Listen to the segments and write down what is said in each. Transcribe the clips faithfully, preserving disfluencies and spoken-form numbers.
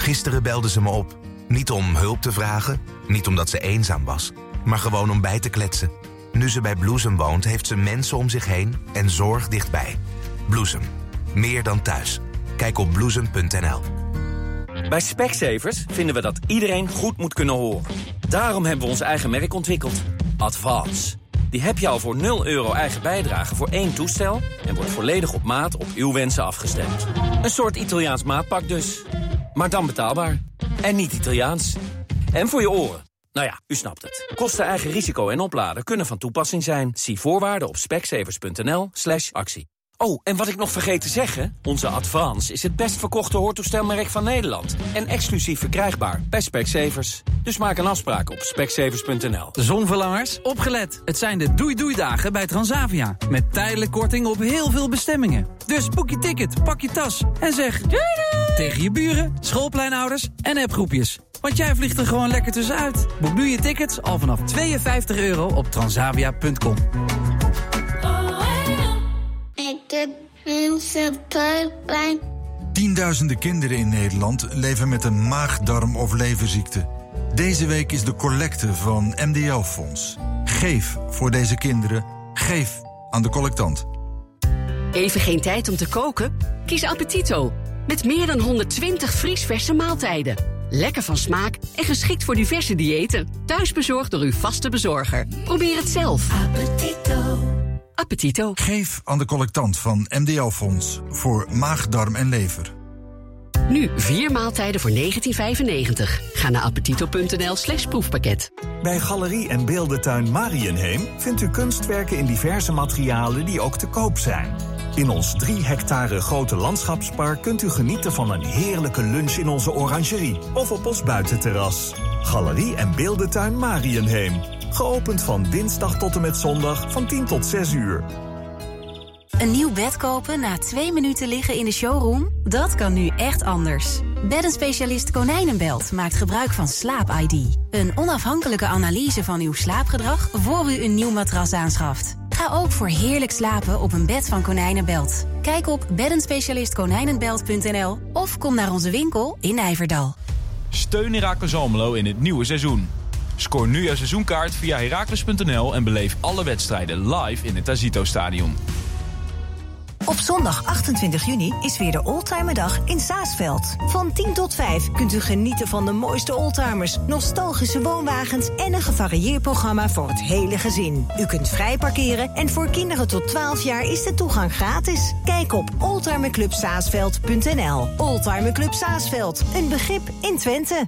Gisteren belde ze me op. Niet om hulp te vragen, niet omdat ze eenzaam was, maar gewoon om bij te kletsen. Nu ze bij Bloesem woont, heeft ze mensen om zich heen en zorg dichtbij. Bloesem. Meer dan thuis. Kijk op bloesem punt n l. Bij Specsavers vinden we dat iedereen goed moet kunnen horen. Daarom hebben we ons eigen merk ontwikkeld. Advance. Die heb je al voor nul euro eigen bijdrage voor één toestel en wordt volledig op maat op uw wensen afgestemd. Een soort Italiaans maatpak dus. Maar dan betaalbaar. En niet Italiaans. En voor je oren. Nou ja, u snapt het. Kosten, eigen risico en opladen kunnen van toepassing zijn. Zie voorwaarden op specsavers punt n l slash actie. Oh, en wat ik nog vergeet te zeggen. Onze Advance is het best verkochte hoortoestelmerk van Nederland. En exclusief verkrijgbaar bij Specsavers. Dus maak een afspraak op specsavers punt n l. Zonverlangers, opgelet. Het zijn de doei-doei-dagen bij Transavia. Met tijdelijk korting op heel veel bestemmingen. Dus boek je ticket, pak je tas en zeg doei doei tegen je buren, schoolpleinouders en appgroepjes. Want jij vliegt er gewoon lekker tussenuit. Boek nu je tickets al vanaf tweeënvijftig euro op transavia punt com. Tienduizenden kinderen in Nederland leven met een maag-darm- of leverziekte. Deze week is de collecte van M D L-fonds. Geef voor deze kinderen. Geef aan de collectant. Even geen tijd om te koken? Kies Appetito. Met meer dan honderdtwintig vriesverse maaltijden. Lekker van smaak en geschikt voor diverse diëten. Thuisbezorgd door uw vaste bezorger. Probeer het zelf. Appetito. Appetito. Geef aan de collectant van M D L-fonds voor maag, darm en lever. Nu vier maaltijden voor negentien vijfennegentig. Ga naar appetito punt n l slash proefpakket. Bij Galerie en Beeldentuin Marienheem vindt u kunstwerken in diverse materialen die ook te koop zijn. In ons drie hectare grote landschapspark kunt u genieten van een heerlijke lunch in onze orangerie of op ons buitenterras. Galerie en Beeldentuin Marienheem. Geopend van dinsdag tot en met zondag van tien tot zes uur. Een nieuw bed kopen na twee minuten liggen in de showroom? Dat kan nu echt anders. Beddenspecialist Konijnenbelt maakt gebruik van Slaap I D. Een onafhankelijke analyse van uw slaapgedrag voor u een nieuw matras aanschaft. Ga ook voor heerlijk slapen op een bed van Konijnenbelt. Kijk op beddenspecialist konijnenbelt punt n l of kom naar onze winkel in Nijverdal. Steun Heracles Almelo in het nieuwe seizoen. Scoor nu jouw seizoenkaart via heracles punt n l en beleef alle wedstrijden live in het Azito-stadion. Op zondag achtentwintig juni is weer de Oldtimerdag in Saasveld. Van tien tot vijf kunt u genieten van de mooiste oldtimers, nostalgische woonwagens en een gevarieerd programma voor het hele gezin. U kunt vrij parkeren en voor kinderen tot twaalf jaar is de toegang gratis. Kijk op oldtimerclub saasveld punt n l. Oldtimerclub Saasveld, een begrip in Twente.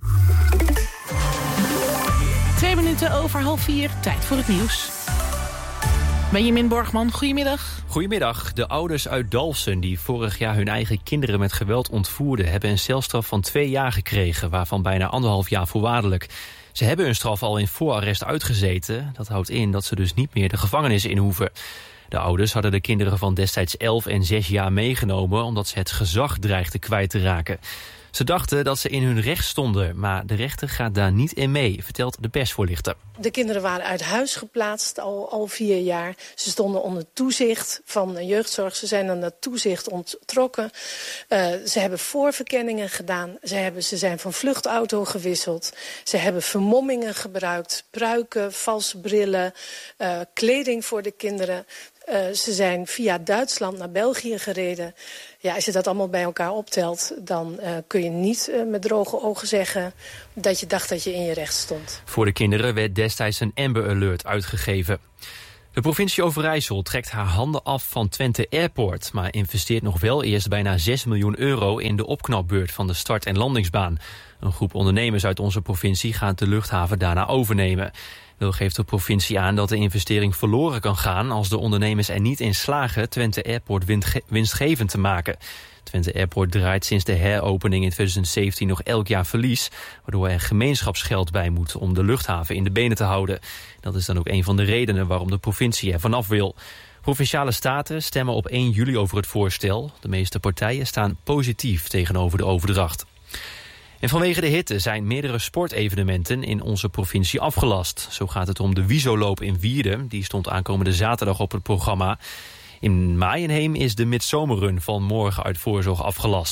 Twee minuten over half vier, tijd voor het nieuws. Benjamin Borgman, goedemiddag. Goedemiddag. De ouders uit Dalfsen die vorig jaar hun eigen kinderen met geweld ontvoerden, hebben een celstraf van twee jaar gekregen, waarvan bijna anderhalf jaar voorwaardelijk. Ze hebben hun straf al in voorarrest uitgezeten. Dat houdt in dat ze dus niet meer de gevangenis in hoeven. De ouders hadden de kinderen van destijds elf en zes jaar meegenomen omdat ze het gezag dreigden kwijt te raken. Ze dachten dat ze in hun recht stonden, maar de rechter gaat daar niet in mee, vertelt de persvoorlichter. De kinderen waren uit huis geplaatst al, al vier jaar. Ze stonden onder toezicht van de jeugdzorg. Ze zijn aan dat toezicht onttrokken. Uh, ze hebben voorverkenningen gedaan. Ze, hebben, ze zijn van vluchtauto gewisseld. Ze hebben vermommingen gebruikt. Pruiken, valse brillen, uh, kleding voor de kinderen. Uh, ze zijn via Duitsland naar België gereden. Ja, als je dat allemaal bij elkaar optelt, dan uh, kun je niet uh, met droge ogen zeggen dat je dacht dat je in je recht stond. Voor de kinderen werd destijds een Amber Alert uitgegeven. De provincie Overijssel trekt haar handen af van Twente Airport, maar investeert nog wel eerst bijna zes miljoen euro in de opknapbeurt van de start- en landingsbaan. Een groep ondernemers uit onze provincie gaat de luchthaven daarna overnemen. Wel geeft de provincie aan dat de investering verloren kan gaan als de ondernemers er niet in slagen Twente Airport winstgevend te maken. Twente Airport draait sinds de heropening in twintig zeventien nog elk jaar verlies, waardoor er gemeenschapsgeld bij moet om de luchthaven in de benen te houden. Dat is dan ook een van de redenen waarom de provincie er vanaf wil. Provinciale staten stemmen op één juli over het voorstel. De meeste partijen staan positief tegenover de overdracht. En vanwege de hitte zijn meerdere sportevenementen in onze provincie afgelast. Zo gaat het om de Wiesoloop in Wierden. Die stond aankomende zaterdag op het programma. In Maaienheem is de midzomerrun van morgen uit voorzorg afgelast.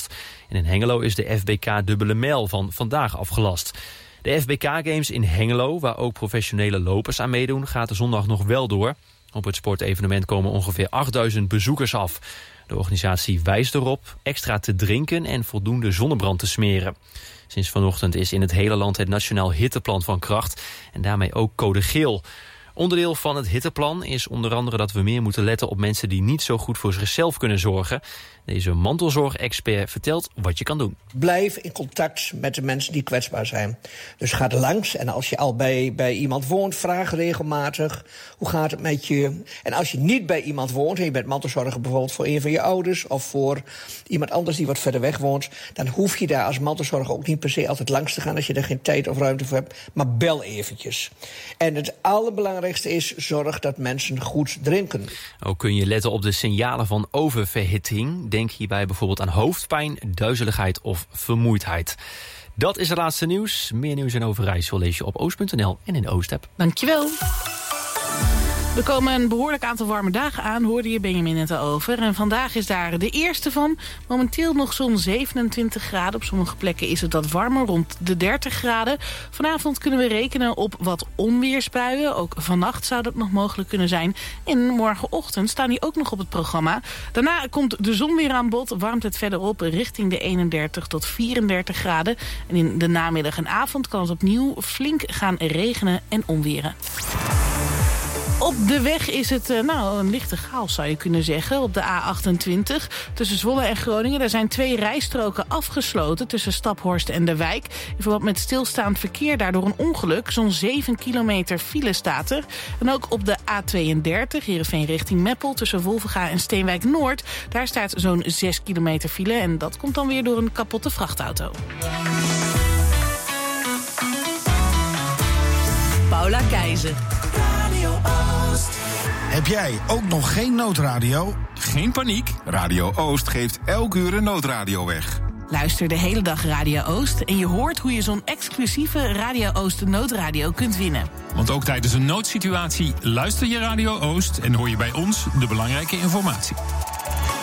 En in Hengelo is de F B K Dubbele Mijl van vandaag afgelast. De F B K Games in Hengelo, waar ook professionele lopers aan meedoen, gaat de zondag nog wel door. Op het sportevenement komen ongeveer achtduizend bezoekers af. De organisatie wijst erop extra te drinken en voldoende zonnebrand te smeren. Sinds vanochtend is in het hele land het Nationaal Hitteplan van kracht en daarmee ook code geel. Onderdeel van het hitteplan is onder andere dat we meer moeten letten op mensen die niet zo goed voor zichzelf kunnen zorgen. Deze mantelzorgexpert vertelt wat je kan doen. Blijf in contact met de mensen die kwetsbaar zijn. Dus ga er langs en als je al bij, bij iemand woont, vraag regelmatig hoe gaat het met je. En als je niet bij iemand woont en je bent mantelzorger bijvoorbeeld voor een van je ouders of voor iemand anders die wat verder weg woont, dan hoef je daar als mantelzorger ook niet per se altijd langs te gaan als je er geen tijd of ruimte voor hebt, maar bel eventjes. En het allerbelangrijkste is, zorg dat mensen goed drinken. Ook kun je letten op de signalen van oververhitting. Denk hierbij bijvoorbeeld aan hoofdpijn, duizeligheid of vermoeidheid. Dat is het laatste nieuws. Meer nieuws en Overijssel lees je op oost punt n l en in de Oost-app. Dankjewel. Er komen een behoorlijk aantal warme dagen aan, hoorde je Benjamin net al over. En vandaag is daar de eerste van. Momenteel nog zo'n zevenentwintig graden. Op sommige plekken is het wat warmer, rond de dertig graden. Vanavond kunnen we rekenen op wat onweersbuien. Ook vannacht zou dat nog mogelijk kunnen zijn. En morgenochtend staan die ook nog op het programma. Daarna komt de zon weer aan bod, warmt het verder op richting de eenendertig tot vierendertig graden. En in de namiddag en avond kan het opnieuw flink gaan regenen en onweren. Op de weg is het uh, nou, een lichte chaos, zou je kunnen zeggen. Op de A achtentwintig tussen Zwolle en Groningen. Daar zijn twee rijstroken afgesloten tussen Staphorst en De Wijk. In verband met stilstaand verkeer, daardoor een ongeluk. Zo'n zeven kilometer file staat er. En ook op de A tweeëndertig, Heerenveen richting Meppel, tussen Wolvenga en Steenwijk Noord. Daar staat zo'n zes kilometer file. En dat komt dan weer door een kapotte vrachtauto. Paula Keizer. Heb jij ook nog geen noodradio? Geen paniek. Radio Oost geeft elk uur een noodradio weg. Luister de hele dag Radio Oost en je hoort hoe je zo'n exclusieve Radio Oost noodradio kunt winnen. Want ook tijdens een noodsituatie luister je Radio Oost en hoor je bij ons de belangrijke informatie.